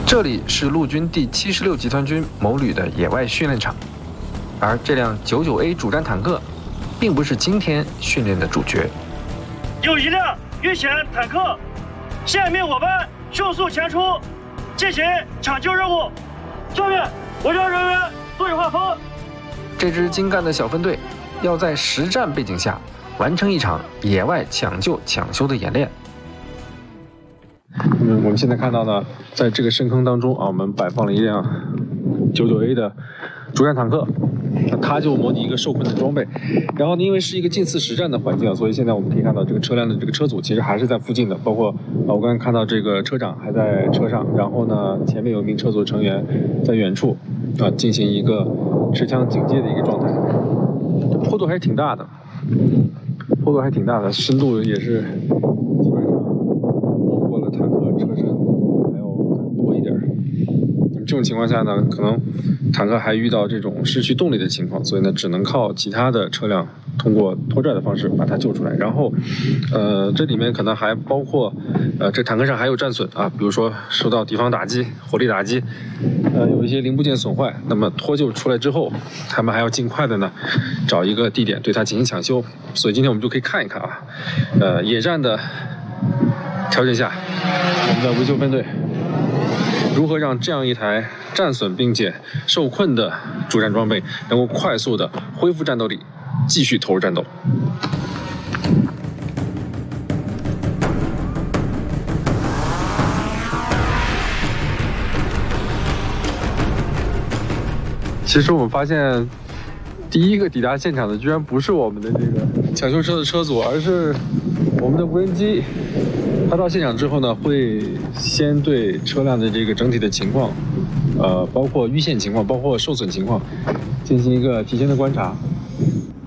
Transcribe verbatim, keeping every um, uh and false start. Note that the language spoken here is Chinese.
这里是陆军第七十六集团军某旅的野外训练场，而这辆九九 A 主战坦克，并不是今天训练的主角。 有一辆遇险坦克，现命我班迅速前出，进行抢救任务。下面我让人员对划分。 这支精干的小分队，要在实战背景下完成一场野外抢救抢修的演练。嗯，我们现在看到呢，在这个深坑当中啊，我们摆放了一辆九九 A 的主战坦克，它就模拟一个受困的装备。然后呢，因为是一个近似实战的环境啊，所以现在我们可以看到这个车辆的这个车组其实还是在附近的，包括啊，我刚才看到这个车长还在车上，然后呢，前面有一名车组成员在远处啊进行一个持枪警戒的一个状态。坡度还是挺大的，坡度还挺大的，深度也是基本上没过了坦克车身还要再多一点。那么这种情况下呢，可能坦克还遇到这种失去动力的情况，所以呢，只能靠其他的车辆通过拖拽的方式把它救出来。然后，呃，这里面可能还包括，呃，这坦克上还有战损啊，比如说受到敌方打击、火力打击，呃，有一些零部件损坏。那么脱救出来之后，他们还要尽快的呢，找一个地点对它进行抢修。所以今天我们就可以看一看啊，呃，野战的条件下，我们的维修分队如何让这样一台战损并且受困的主战装备能够快速的恢复战斗力，继续投入战斗。其实我们发现，第一个抵达现场的居然不是我们的这个抢修车的车组，而是我们的无人机。它到现场之后呢，会先对车辆的这个整体的情况，呃，包括淤陷情况，包括受损情况，进行一个提前的观察。